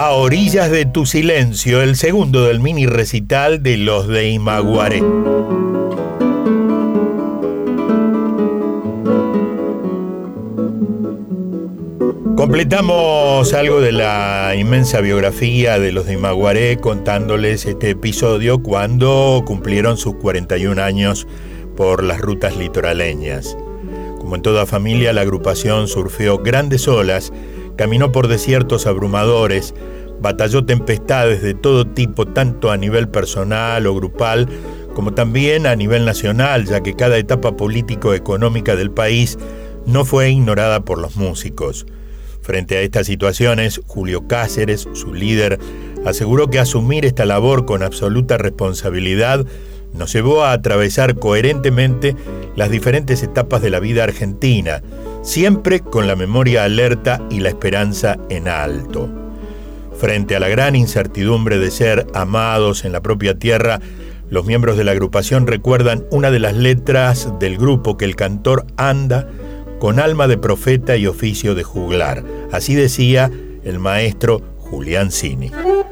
A orillas de tu silencio, el segundo del mini recital de Los de Imaguaré. Completamos algo de la inmensa biografía de Los de Imaguaré contándoles este episodio cuando cumplieron sus 41 años por las rutas litoraleñas. Como en toda familia, la agrupación surfeó grandes olas, caminó por desiertos abrumadores, batalló tempestades de todo tipo, tanto a nivel personal o grupal, como también a nivel nacional, ya que cada etapa político-económica del país no fue ignorada por los músicos. Frente a estas situaciones, Julio Cáceres, su líder, aseguró que asumir esta labor con absoluta responsabilidad nos llevó a atravesar coherentemente las diferentes etapas de la vida argentina, siempre con la memoria alerta y la esperanza en alto. Frente a la gran incertidumbre de ser amados en la propia tierra, los miembros de la agrupación recuerdan una de las letras del grupo que el cantor anda con alma de profeta y oficio de juglar. Así decía el maestro Julián Cini.